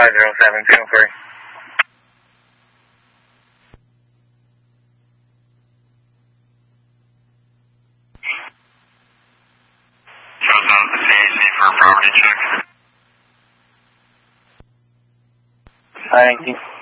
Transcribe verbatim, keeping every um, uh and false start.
five zero seven two three. Shows out the C A C for a property check. Thank you.